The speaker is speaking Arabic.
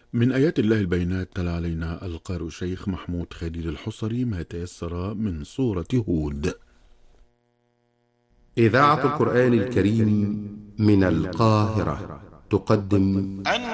من آيات الله البينات تلا علينا القارئ الشيخ محمود خليل الحصري ما تيسر من سورة هود. إذاعة القرآن الكريم من القاهرة تقدم